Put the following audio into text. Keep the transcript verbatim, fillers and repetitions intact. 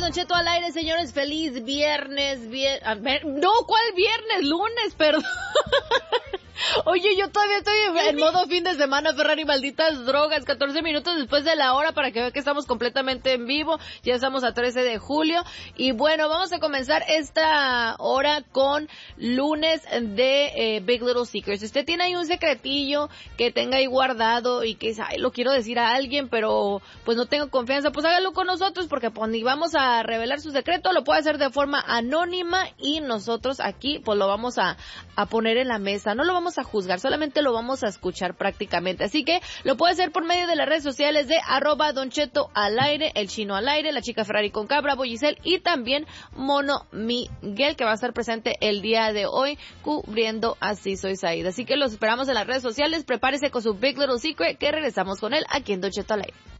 Don Cheto al aire, señores. Feliz viernes. Vier... A ver, no, ¿cuál viernes? Lunes, perdón. Oye, yo todavía estoy en modo fin de semana, Ferrari, malditas drogas. catorce minutos después de la hora para que vean que estamos completamente en vivo. Ya estamos a trece de julio. Y bueno, vamos a comenzar esta hora con lunes de eh, Big Little Secrets. Si usted tiene ahí un secretillo que tenga ahí guardado y que dice, ay, lo quiero decir a alguien, pero pues no tengo confianza, pues hágalo con nosotros, porque pues ni vamos a revelar su secreto, lo puede hacer de forma anónima y nosotros aquí pues lo vamos a, a poner en la mesa. No lo vamos a juzgar, solamente lo vamos a escuchar prácticamente. Así que lo puede hacer por medio de las redes sociales de arroba Don Cheto al aire, el Chino al aire, la chica Ferrari con Cabra, Boyicel y también Mono Miguel, que va a estar presente el día de hoy cubriendo Así Soy Saída. Así que los esperamos en las redes sociales. Prepárese con su Big Little Secret, que regresamos con él aquí en Don Cheto al aire.